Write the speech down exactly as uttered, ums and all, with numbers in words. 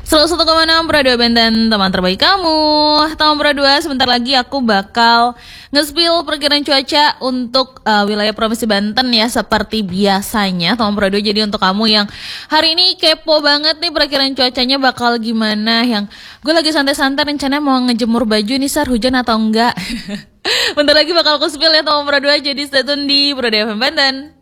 seratus satu koma enam Pro dua Banten, teman terbaik kamu. Teman Pro dua, sebentar lagi aku bakal nge-spill perkiraan cuaca untuk uh, wilayah Provinsi Banten ya, seperti biasanya teman Pro dua. Jadi untuk kamu yang hari ini kepo banget nih perkiraan cuacanya bakal gimana, yang gue lagi santai-santai rencananya mau ngejemur baju nih, Sar, hujan atau enggak. Bentar lagi bakal aku spill ya teman Pro dua, jadi stay tune di Pro dua F M Banten.